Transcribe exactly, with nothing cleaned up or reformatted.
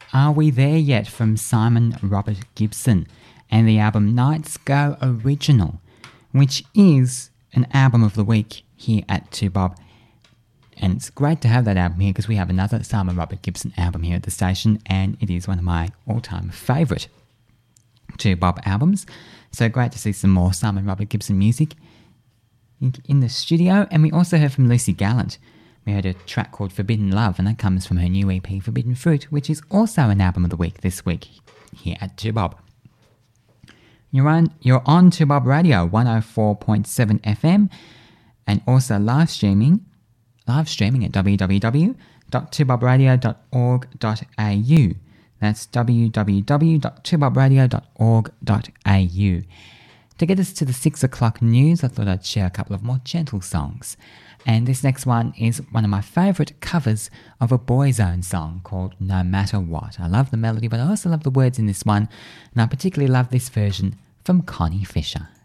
Are We There Yet from Simon Robert Gibson and the album Nights Go Original, which is an album of the week here at two Bob. And it's great to have that album here because we have another Simon Robert Gibson album here at the station, and it is one of my all-time favourite two Bob albums. So great to see some more Simon Robert Gibson music in the studio. And we also heard from Lucy Gallant. We heard a track called Forbidden Love, and that comes from her new E P Forbidden Fruit, which is also an album of the week this week here at two Bob. You're on, you're on two Bob Radio, one oh four point seven F M, and also live streaming, live streaming at w w w dot two bob radio dot org dot a u. That's w w w dot two bob radio dot org dot a u. To get us to the six o'clock news, I thought I'd share a couple of more gentle songs. And this next one is one of my favourite covers of a Boyzone song called No Matter What. I love the melody, but I also love the words in this one, and I particularly love this version from Connie Fisher.